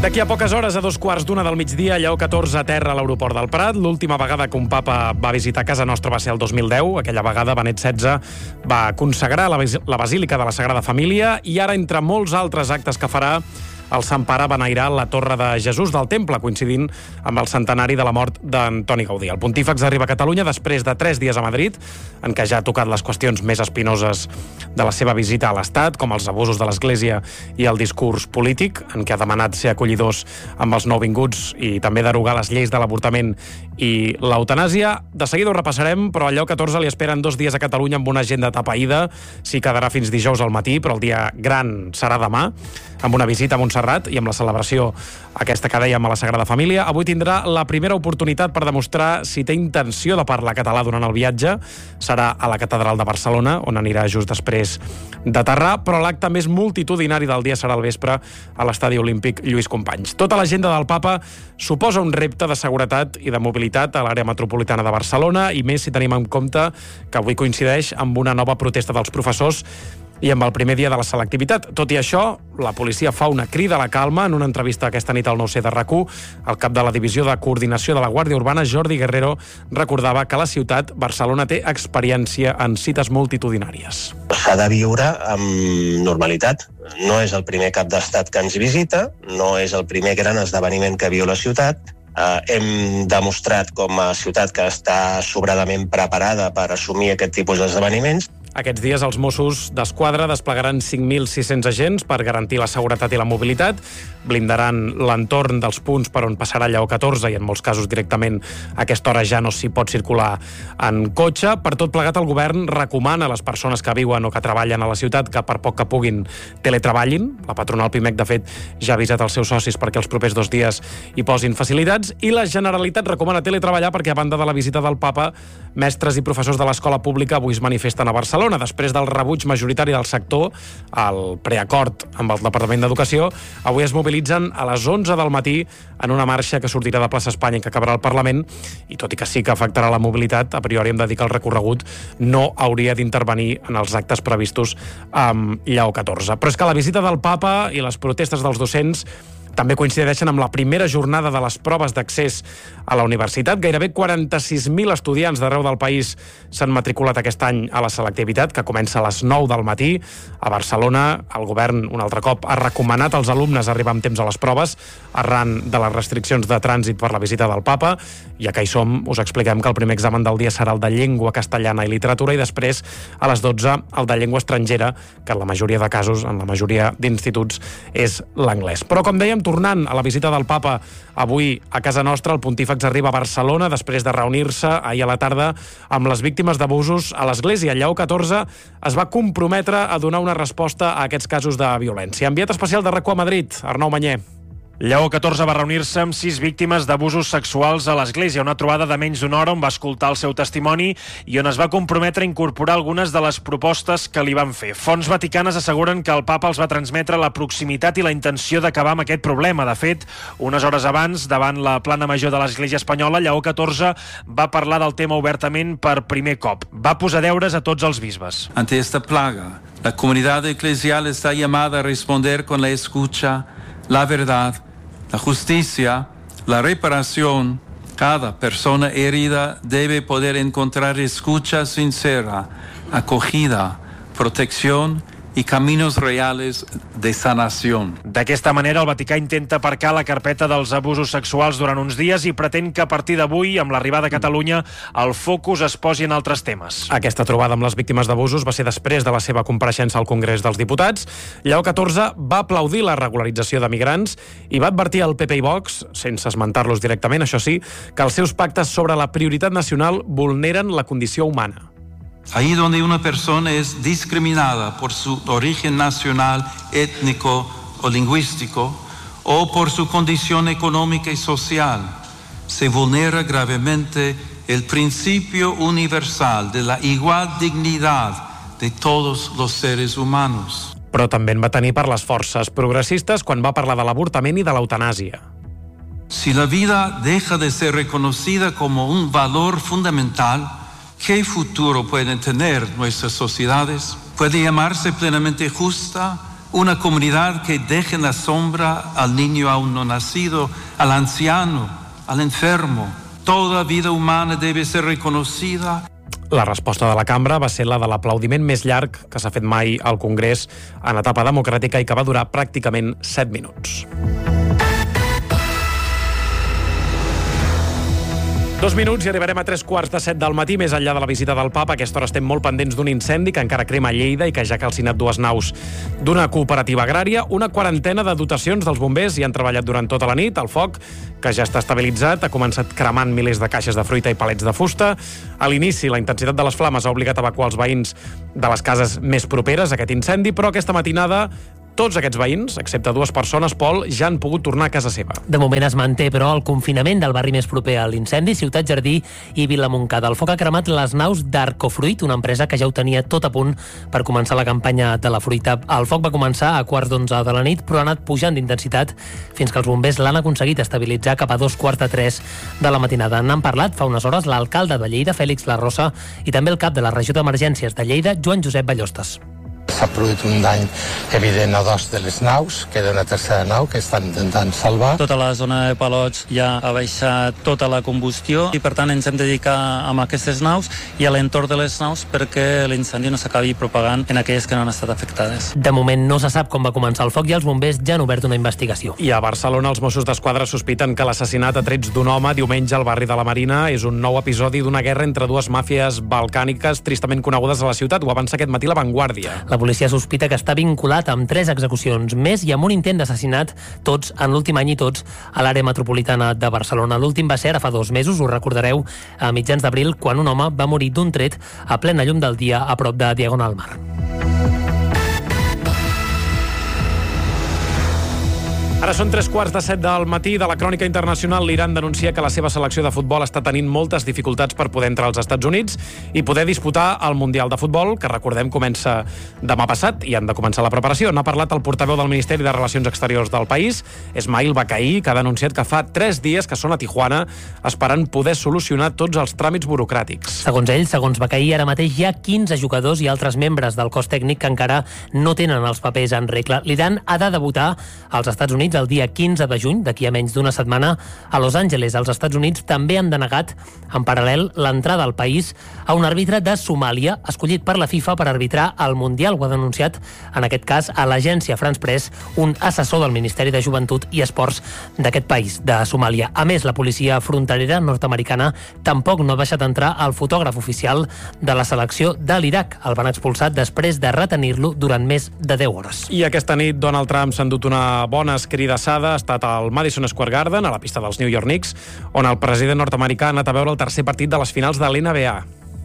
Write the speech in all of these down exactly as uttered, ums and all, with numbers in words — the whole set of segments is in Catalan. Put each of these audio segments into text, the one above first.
D'aquí a poques hores, a dos quarts d'una del migdia, Lleó catorze aterra a l'aeroport del Prat. L'última vegada que un papa va visitar casa nostra va ser el dos mil deu. Aquella vegada Benet setze va consagrar la, la Basílica de la Sagrada Família i ara, entre molts altres actes que farà, el Sant Pare beneirà la Torre de Jesús del Temple, coincidint amb el centenari de la mort d'Antoni Gaudí. El pontífex arriba a Catalunya després de tres dies a Madrid, en què ja ha tocat les qüestions més espinoses de la seva visita a l'Estat, com els abusos de l'Església i el discurs polític, en què ha demanat ser acollidors amb els nouvinguts i també derogar les lleis de l'avortament i l'eutanàsia. De seguida ho repassarem, però a Lleó catorze li esperen dos dies a Catalunya amb una agenda atapeïda. S'hi quedarà fins dijous al matí, però el dia gran serà demà, amb una visita a Montserrat i amb la celebració aquesta que dèiem a la Sagrada Família. Avui tindrà la primera oportunitat per demostrar si té intenció de parlar català durant el viatge. Serà a la Catedral de Barcelona, on anirà just després d'aterrar, però l'acte més multitudinari del dia serà al vespre a l'Estadi Olímpic Lluís Companys. Tota l'agenda del Papa suposa un repte de seguretat i de mobilitat a l'àrea metropolitana de Barcelona, i més si tenim en compte que avui coincideix amb una nova protesta dels professors i amb el primer dia de la selectivitat. Tot i això, la policia fa una crida a la calma. En una entrevista aquesta nit al nou ce de RAC u, el cap de la Divisió de Coordinació de la Guàrdia Urbana, Jordi Guerrero, recordava que la ciutat, Barcelona, té experiència en cites multitudinàries. S'ha de viure amb normalitat. No és el primer cap d'estat que ens visita, no és el primer gran esdeveniment que viu la ciutat. Uh, hem demostrat com a ciutat que està sobradament preparada per assumir aquest tipus d'esdeveniments. Aquests dies els Mossos d'Esquadra desplegaran cinc mil sis-cents agents per garantir la seguretat i la mobilitat, blindaran l'entorn dels punts per on passarà Lleó catorze i en molts casos directament a aquesta hora ja no s'hi pot circular en cotxe. Per tot plegat, el govern recomana a les persones que viuen o que treballen a la ciutat que per poc que puguin teletreballin. La patronal Pimec, de fet, ja ha avisat els seus socis perquè els propers dos dies hi posin facilitats, i la Generalitat recomana teletreballar perquè, a banda de la visita del Papa, mestres i professors de l'escola pública avui es manifesten a Barcelona. Després del rebuig majoritari del sector al preacord amb el Departament d'Educació, avui es mobilitzen a les onze del matí en una marxa que sortirà de plaça Espanya i que acabarà al Parlament, i tot i que sí que afectarà la mobilitat, a priori hem de dir que el recorregut no hauria d'intervenir en els actes previstos amb Lleó catorze. Però és que la visita del Papa i les protestes dels docents també coincideixen amb la primera jornada de les proves d'accés a la universitat. Gairebé quaranta-sis mil estudiants d'arreu del país s'han matriculat aquest any a la selectivitat, que comença a les nou del matí. A Barcelona, el govern, un altre cop, ha recomanat als alumnes arribar amb temps a les proves, arran de les restriccions de trànsit per la visita del Papa. Ja que hi som, us expliquem que el primer examen del dia serà el de llengua castellana i literatura, i després, a les dotze, el de llengua estrangera, que en la majoria de casos, en la majoria d'instituts, és l'anglès. Però, com dèiem, tornant a la visita del Papa avui a casa nostra, el pontífex arriba a Barcelona després de reunir-se ahir a la tarda amb les víctimes d'abusos a l'Església. Lleó catorze es va comprometre a donar una resposta a aquests casos de violència. Enviat especial de RAC u a Madrid, Arnau Manyer. Lleó catorze va reunir-se amb sis víctimes d'abusos sexuals a l'Església, una trobada de menys d'una hora on va escoltar el seu testimoni i on es va comprometre a incorporar algunes de les propostes que li van fer. Fonts vaticanes asseguren que el papa els va transmetre la proximitat i la intenció d'acabar amb aquest problema. De fet, unes hores abans, davant la plana major de l'Església espanyola, Lleó catorze va parlar del tema obertament per primer cop. Va posar deures a tots els bisbes. Ante esta plaga, la comunidad eclesial está llamada a responder con la escucha, la verdad, la justicia, la reparación. Cada persona herida debe poder encontrar escucha sincera, acogida, protección i caminos reales de sanació. D'aquesta manera, el Vaticà intenta aparcar la carpeta dels abusos sexuals durant uns dies i pretén que a partir d'avui, amb l'arribada a Catalunya, el focus es posi en altres temes. Aquesta trobada amb les víctimes d'abusos va ser després de la seva compareixença al Congrés dels Diputats. Lleó catorze va aplaudir la regularització de migrants i va advertir al P P i Vox, sense esmentar-los directament, això sí, que els seus pactes sobre la prioritat nacional vulneren la condició humana. Ahí donde una persona es discriminada por su origen nacional, étnico o lingüístico, o por su condición económica y social, se vulnera gravemente el principio universal de la igual dignidad de todos los seres humanos. Però també en va tenir per les forces progressistes quan va parlar de l'avortament i de l'eutanàsia. Si la vida deja de ser reconocida como un valor fundamental, ¿qué futuro pueden tener nuestras sociedades? ¿Puede llamarse plenamente justa, Una comunidad que deje en la sombra al niño aún no nacido, al anciano, al enfermo. Toda vida humana debe ser reconocida. La resposta de la cambra va ser la de l'aplaudiment més llarg que s'ha fet mai al Congrés en etapa democràtica i que va durar pràcticament set minuts. Dos minuts i arribarem a tres quarts de set del matí. Més enllà de la visita del papa, a aquesta hora estem molt pendents d'un incendi que encara crema a Lleida i que ja ha calcinat dues naus d'una cooperativa agrària. Una quarantena de dotacions dels bombers hi han treballat durant tota la nit. El foc, que ja està estabilitzat, ha començat cremant milers de caixes de fruita i palets de fusta. A l'inici, la intensitat de les flames ha obligat a evacuar els veïns de les cases més properes a aquest incendi, però aquesta matinada tots aquests veïns, excepte dues persones, Pol, ja han pogut tornar a casa seva. De moment es manté, però, el confinament del barri més proper a l'incendi, Ciutat Jardí i Vilamontcada. El foc ha cremat les naus d'Arcofruit, una empresa que ja ho tenia tot a punt per començar la campanya de la fruita. El foc va començar a quarts d'onze de la nit, però ha anat pujant d'intensitat fins que els bombers l'han aconseguit estabilitzar cap a dos quarts de tres de la matinada. N'han parlat fa unes hores l'alcalde de Lleida, Fèlix Larrosa, i també el cap de la regió d'emergències de Lleida, Joan Josep Ballostes. S'ha produït un dany evident a dos de les naus, queda una tercera nau que estan intentant salvar. Tota la zona de Palots ja ha baixat tota la combustió i per tant ens hem de dedicar a aquestes naus i a l'entorn de les naus perquè l'incendi no s'acabi propagant en aquelles que no han estat afectades. De moment no se sap com va començar el foc i els bombers ja han obert una investigació. I a Barcelona els Mossos d'Esquadra sospiten que l'assassinat a trets d'un home diumenge al barri de la Marina és un nou episodi d'una guerra entre dues màfies balcàniques tristament conegudes a la ciutat. Ho avança aquest matí La Vanguardia. La policia sospita que està vinculat amb tres execucions més i amb un intent d'assassinat, tots en l'últim any i tots a l'àrea metropolitana de Barcelona. L'últim va ser ara fa dos mesos, us recordareu, a mitjans d'abril, quan un home va morir d'un tret a plena llum del dia a prop de Diagonal Mar. Ara són tres quarts de set del matí. De la crònica internacional, l'Iran denuncia que la seva selecció de futbol està tenint moltes dificultats per poder entrar als Estats Units i poder disputar el Mundial de Futbol, que recordem comença demà passat i han de començar la preparació. N'ha parlat el portaveu del Ministeri de Relacions Exteriors del país, Esmail Bakai, que ha denunciat que fa tres dies que són a Tijuana esperant poder solucionar tots els tràmits burocràtics. Segons ell, segons Bakai, ara mateix hi ha quinze jugadors i altres membres del cos tècnic que encara no tenen els papers en regla. L'Iran ha de debutar als Estats Units el dia quinze de juny, d'aquí a menys d'una setmana, a Los Angeles. Els Estats Units també han denegat, en paral·lel, l'entrada al país a un àrbitre de Somàlia, escollit per la FIFA per arbitrar el Mundial. Ho ha denunciat, en aquest cas, a l'agència France Press, un assessor del Ministeri de Joventut i Esports d'aquest país, de Somàlia. A més, la policia fronterera nord-americana tampoc no ha deixat entrar el fotògraf oficial de la selecció de l'Iraq. El van expulsar després de retenir-lo durant més de deu hores. I aquesta nit Donald Trump s'ha endut una bona escridassada. Ha estat al Madison Square Garden, a la pista dels New York Knicks, on el president nord-americà ha anat a veure el tercer partit de les finals de l'N B A.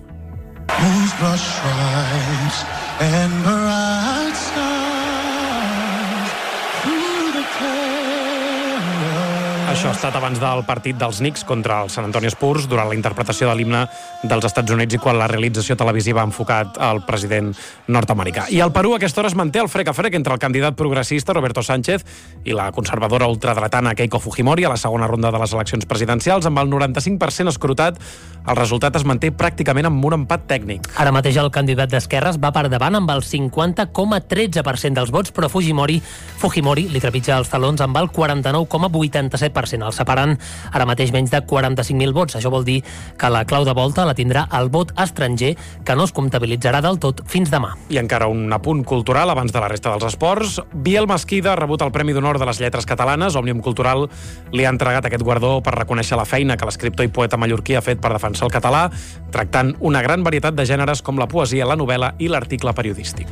Això ha estat abans del partit dels Knicks contra els San Antonio Spurs, durant la interpretació de l'himne dels Estats Units i quan la realització televisiva ha enfocat al president nord-americà. I al Perú a aquesta hora es manté el frec a frec entre el candidat progressista Roberto Sánchez i la conservadora ultradretana Keiko Fujimori a la segona ronda de les eleccions presidencials. Amb el noranta-cinc per cent escrutat, el resultat es manté pràcticament amb un empat tècnic. Ara mateix el candidat d'esquerres va per davant amb el cinquanta coma tretze per cent dels vots, però Fujimori, Fujimori li trepitja els talons amb el quaranta-nou coma vuitanta-set per cent, el separant ara mateix menys de quaranta-cinc mil vots. Això vol dir que la clau de volta la tindrà el vot estranger, que no es comptabilitzarà del tot fins demà. I encara un apunt cultural abans de la resta dels esports. Biel Mesquida ha rebut el Premi d'Honor de les Lletres Catalanes. Òmnium Cultural li ha entregat aquest guardó per reconèixer la feina que l'escriptor i poeta mallorquí ha fet per defensar el català, tractant una gran varietat de gèneres com la poesia, la novel·la i l'article periodístic.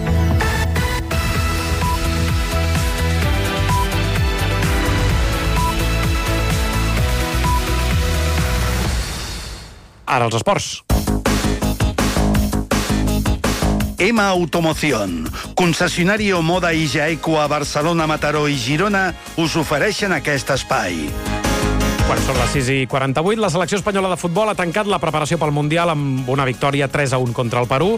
Ara els esports. E M A Automoción, concessionari Omoda i Jaeco a Barcelona, Mataró i Girona, us ofereixen aquest espai. Quan són les sis i quaranta-vuit, la selecció espanyola de futbol ha tancat la preparació pel Mundial amb una victòria tres a un contra el Perú.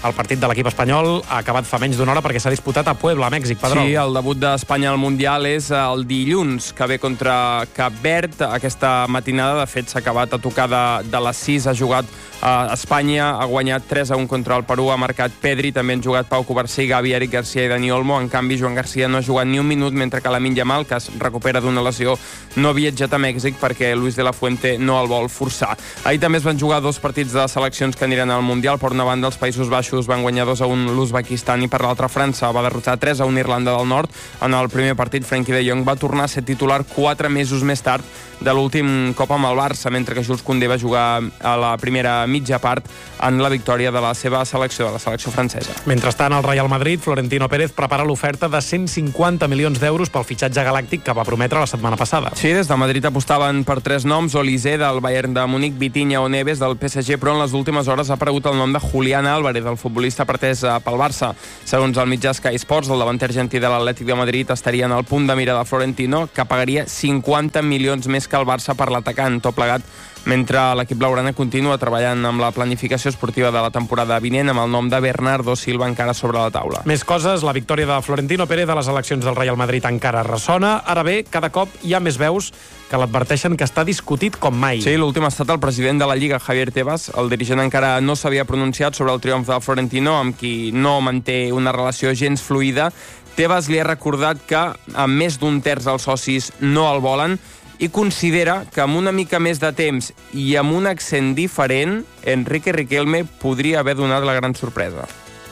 El partit de l'equip espanyol ha acabat fa menys d'una hora perquè s'ha disputat a Puebla, a Mèxic. Pedrol. Sí, el debut d'Espanya al Mundial és el dilluns, que ve contra Cap Verd. Aquesta matinada, de fet, s'ha acabat a tocar de, de les sis. Ha jugat a Espanya, ha guanyat tres a un contra el Perú, ha marcat Pedri, també han jugat Pau Covarsí, Gavi, Eric Garcia i Dani Olmo. En canvi, Joan Garcia no ha jugat ni un minut, mentre que Lamine Yamal, que es recupera d'una lesió, no ha viatjat a Mèxic perquè Luis de la Fuente no el vol forçar. Ahir també es van jugar dos partits de seleccions que aniran al Mundial. Per una banda, els Països Baixos van guanyar dos a un l'Uzbekistan i per l'altra França va derrotar tres a un Irlanda del Nord. En el primer partit, Frenkie de Jong va tornar a ser titular quatre mesos més tard de l'últim cop amb el Barça, mentre que Jules Koundé va jugar a la primera mitja part en la victòria de la seva selecció, de la selecció francesa. Mentrestant, el Real Madrid, Florentino Pérez, prepara l'oferta de cent cinquanta milions d'euros pel fitxatge galàctic que va prometre la setmana passada. Sí, des de Madrid apostaven per tres noms: Olise, del Bayern de Múnich, Vitinha o Neves, del P S G, però en les últimes hores ha aparegut el nom de Julián Álvarez, el futbolista pretès pel Barça. Segons el mitjà Sky Sports, el davanter argentí de l'Atlètic de Madrid estaria en el punt de mira de Florentino, que pagaria cinquanta milions més que el Barça per l'atacant, tot plegat mentre l'equip blaugrana continua treballant amb la planificació esportiva de la temporada vinent amb el nom de Bernardo Silva encara sobre la taula. Més coses, la victòria de Florentino Pérez a les eleccions del Real Madrid encara ressona. Ara bé, cada cop hi ha més veus que l'adverteixen que està discutit com mai. Sí, l'últim ha estat el president de la Lliga, Javier Tebas. El dirigent encara no s'havia pronunciat sobre el triomf de Florentino, amb qui no manté una relació gens fluida. Tebas li ha recordat que amb més d'un terç dels socis no el volen i considera que amb una mica més de temps i amb un accent diferent, Enrique Riquelme podria haver donat la gran sorpresa.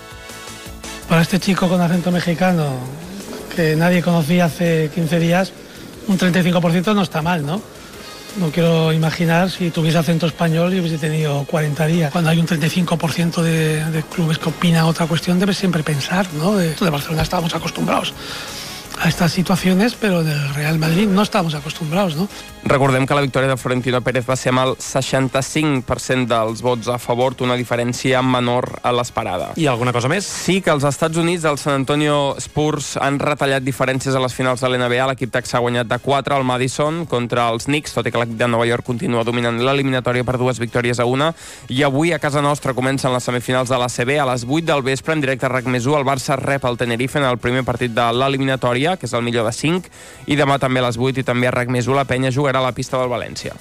Para este chico con acento mexicano, que nadie conocía hace quince días, un treinta y cinco por ciento no está mal, ¿no? No quiero imaginar si tuviese acento español y hubiese tenido cuarenta días. Cuando hay un treinta y cinco por ciento de, de clubes que opinan otra cuestión, debes siempre pensar, ¿no? De, de Barcelona estábamos acostumbrados a estas situaciones, pero del Real Madrid no estamos acostumbrados, ¿no? Recordem que la victòria de Florentino Pérez va ser amb el seixanta-cinc per cent dels vots a favor, una diferència menor a l'esperada. I alguna cosa més? Sí, que els Estats Units dels San Antonio Spurs han retallat diferències a les finals de l'N B A. L'equip texà ha guanyat de quatre al Madison contra els Knicks, tot i que l'equip de Nova York continua dominant l'eliminatòria per dues victòries a una. I avui a casa nostra comencen les semifinals de l'A C B. A les vuit del vespre, en directe a RAC més u, el Barça rep el Tenerife en el primer partit de l'eliminatòria, que és el millor de cinc, i demà també a les vuit i també a RAC més u la Penya jugarà a la pista del València.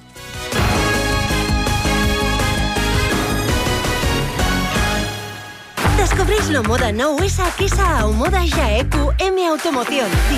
Descobreix lo moda nou S que és a Moda Jaeku M Automoción.